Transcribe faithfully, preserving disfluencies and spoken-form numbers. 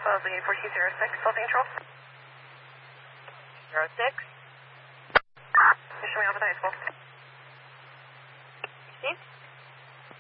Closing eight four two zero six, closing control. zero six.